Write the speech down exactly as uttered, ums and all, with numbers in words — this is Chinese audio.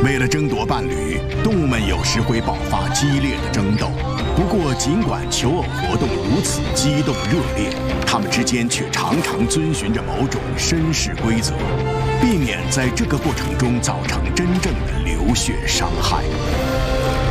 为了争夺伴侣，动物们有时会爆发激烈的争斗。不过，尽管求偶活动如此激动热烈，它们之间却常常遵循着某种绅士规则，避免在这个过程中造成真正的流血伤害。